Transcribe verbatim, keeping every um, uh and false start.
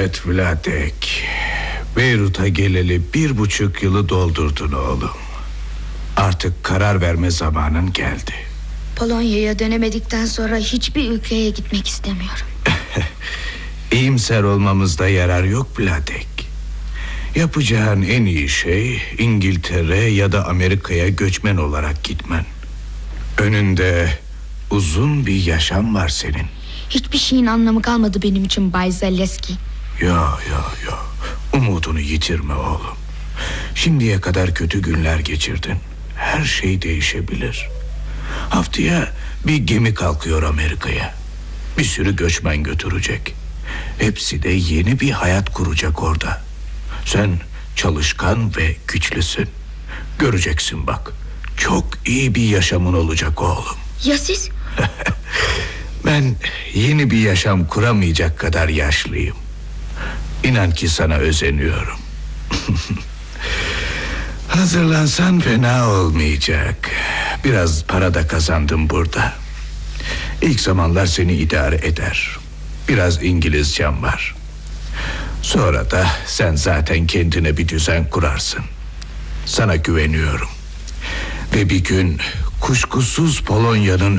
Evet Vladek, Beyrut'a geleli bir buçuk yılı doldurdun oğlum. Artık karar verme zamanın geldi. Polonya'ya dönemedikten sonra hiçbir ülkeye gitmek istemiyorum. İyimser olmamızda yarar yok Vladek. Yapacağın en iyi şey İngiltere ya da Amerika'ya göçmen olarak gitmen. Önünde uzun bir yaşam var senin. Hiçbir şeyin anlamı kalmadı benim için Bay Zaleski. Ya ya ya, umudunu yitirme oğlum. Şimdiye kadar kötü günler geçirdin. Her şey değişebilir. Haftaya bir gemi kalkıyor Amerika'ya. Bir sürü göçmen götürecek. Hepsi de yeni bir hayat kuracak orada. Sen çalışkan ve güçlüsün. Göreceksin bak. Çok iyi bir yaşamın olacak oğlum. Ya siz? Ben yeni bir yaşam kuramayacak kadar yaşlıyım. İnan ki sana özeniyorum. Hazırlansan fena olmayacak. Biraz para da kazandım burada. İlk zamanlar seni idare eder. Biraz İngilizcem var. Sonra da sen zaten kendine bir düzen kurarsın. Sana güveniyorum. Ve bir gün kuşkusuz Polonya'nın